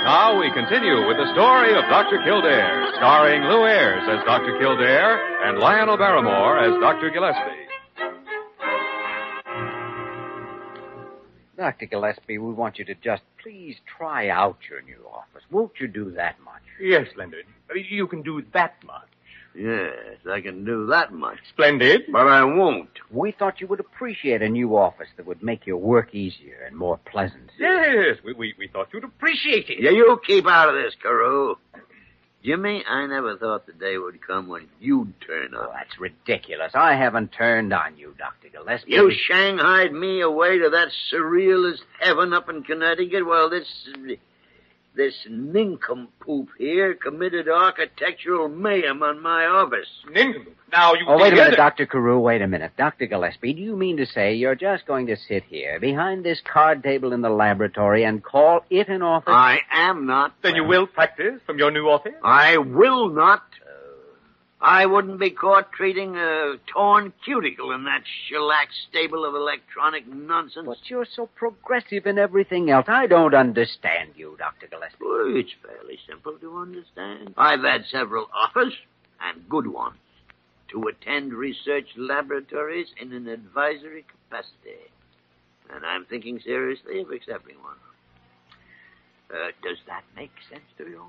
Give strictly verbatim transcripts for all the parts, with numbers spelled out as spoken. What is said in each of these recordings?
Now we continue with the story of Doctor Kildare, starring Lou Ayres as Doctor Kildare and Lionel Barrymore as Doctor Gillespie. Doctor Gillespie, we want you to just please try out your new office. Won't you do that much? Yes, Leonard. You can do that much. Yes, I can do that much. Splendid. But I won't. We thought you would appreciate a new office that would make your work easier and more pleasant. Yes, we, we, we thought you'd appreciate it. Yeah, you keep out of this, Carew. Jimmy, I never thought the day would come when you'd turn up. Oh, that's ridiculous. I haven't turned on you, Doctor Gillespie. You shanghaied me away to that surrealist heaven up in Connecticut while this... This nincompoop here committed architectural mayhem on my office. Nincompoop? Now, you... Oh, wait a minute, that... Doctor Carew, wait a minute. Doctor Gillespie, do you mean to say you're just going to sit here behind this card table in the laboratory and call it an office? I am not. Then well, you will practice from your new office? I will not. I wouldn't be caught treating a torn cuticle in that shellac stable of electronic nonsense. But you're so progressive in everything else. I don't understand you, Doctor Gillespie. Well, it's fairly simple to understand. I've had several offers, and good ones, to attend research laboratories in an advisory capacity. And I'm thinking seriously of accepting one. Uh, does that make sense to you?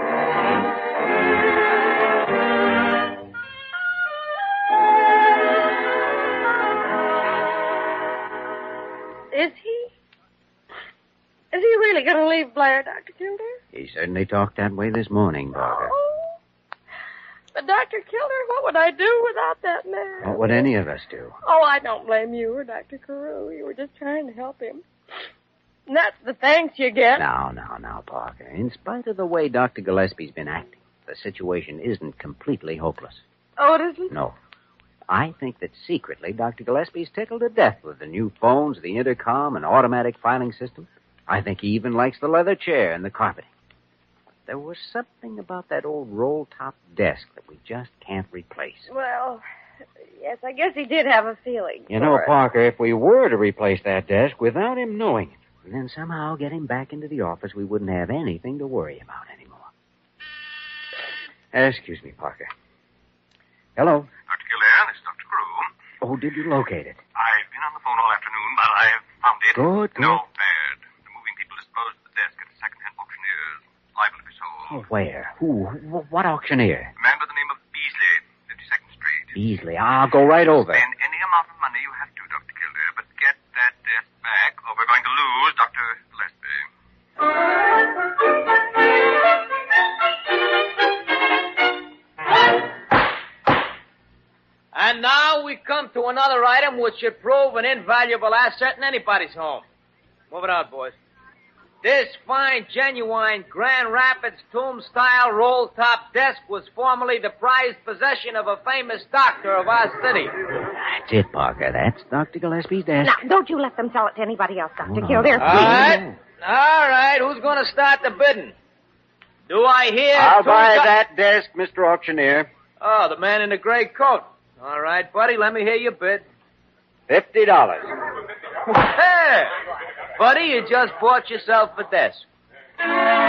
Is he? Is he really going to leave Blair, Doctor Kildare? He certainly talked that way this morning, Parker. Oh. But, Doctor Kildare, what would I do without that man? What would any of us do? Oh, I don't blame you or Doctor Carew. You were just trying to help him. And that's the thanks you get. Now, now, now, Parker. In spite of the way Doctor Gillespie's been acting, the situation isn't completely hopeless. Oh, it isn't? No. I think that secretly Doctor Gillespie's tickled to death with the new phones, the intercom, and automatic filing system. I think he even likes the leather chair and the carpeting. There was something about that old roll-top desk that we just can't replace. Well, yes, I guess he did have a feeling. You know, it. Parker, if we were to replace that desk without him knowing it, and then somehow get him back into the office, we wouldn't have anything to worry about anymore. Uh, excuse me, Parker. Hello? Doctor Kildare, this is Doctor Carew. Oh, did you locate it? I've been on the phone all afternoon, but I have found it. Good, good. No, bad. The moving people disposed of the desk at a second-hand auctioneer's. Liable to be sold. Oh, where? Who? Wh- What auctioneer? A man by the name of Beasley, fifty-second Street. Beasley. I'll go right over. Spend any amount of money you have to, Doctor Kildare, but get that desk back, or we're going to lose Doctor Gillespie. And now we come to another item which should prove an invaluable asset in anybody's home. Move it out, boys. This fine, genuine Grand Rapids tomb-style roll-top desk was formerly the prized possession of a famous doctor of our city. That's it, Parker. That's Doctor Gillespie's desk. Now, don't you let them sell it to anybody else, Doctor Oh, Kildare. All right. All right. Who's going to start the bidding? Do I hear... I'll two buy do- that desk, Mister Auctioneer. Oh, the man in the gray coat. All right, buddy, let me hear your bid. Fifty dollars. Hey, buddy, you just bought yourself a desk.